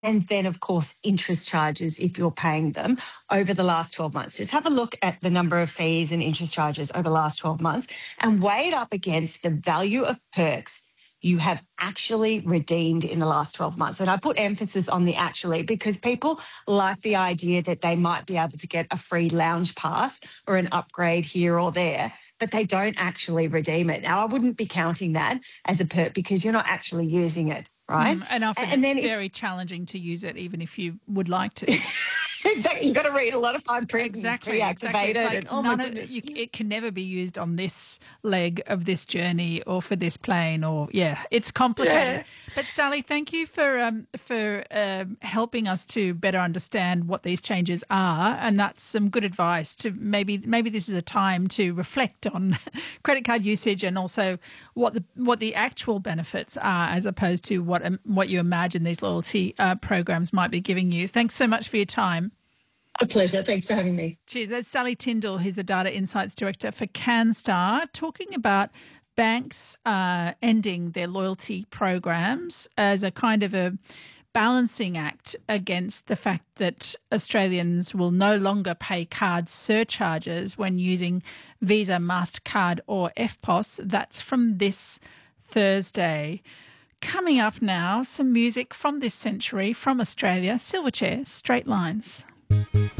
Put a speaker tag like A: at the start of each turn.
A: And then, of course, interest charges if you're paying them over the last 12 months. Just have a look at the number of fees and interest charges over the last 12 months and weigh it up against the value of perks you have actually redeemed in the last 12 months. And I put emphasis on the actually because people like the idea that they might be able to get a free lounge pass or an upgrade here or there, but they don't actually redeem it. Now, I wouldn't be counting that as a perk because you're not actually using it. Right.
B: And often
A: and
B: it's
A: then
B: very challenging to use it, even if you would like to.
A: Exactly. You've got to read a lot of fine print
B: Exactly.
A: and pre-activate it.
B: Like
A: and, oh my goodness.
B: it can never be used on this leg of this journey or for this plane or, it's complicated.
A: Yeah.
B: But Sally, thank you for helping us to better understand what these changes are. And that's some good advice to maybe this is a time to reflect on credit card usage and also what the actual benefits are as opposed to what you imagine these loyalty programs might be giving you. Thanks so much for your time.
A: A pleasure. Thanks for having me.
B: Cheers. That's Sally Tyndall, who's the Data Insights Director for CanStar, talking about banks ending their loyalty programs as a kind of a balancing act against the fact that Australians will no longer pay card surcharges when using Visa, MasterCard or EFTPOS. That's from this Thursday. Coming up now, some music from this century from Australia, Silverchair, Straight Lines.